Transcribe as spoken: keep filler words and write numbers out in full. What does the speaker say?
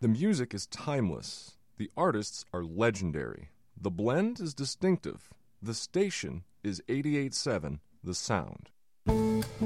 The music is timeless. The artists are legendary. The blend is distinctive. The station is eighty-eight point seven The Sound.